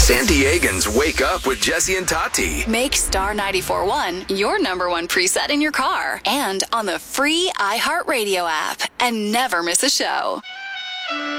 San Diegans wake up with Jesse and Tati. Make Star 94.1 your number one preset in your car and on the free iHeartRadio app. And never miss a show.